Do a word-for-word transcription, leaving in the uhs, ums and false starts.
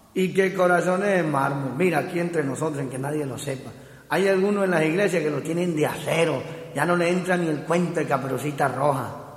¿Y qué corazones de mármol? Mira, aquí entre nosotros, en que nadie lo sepa. Hay algunos en las iglesias que lo tienen de acero. Ya no le entra ni el cuento de Caperucita Roja.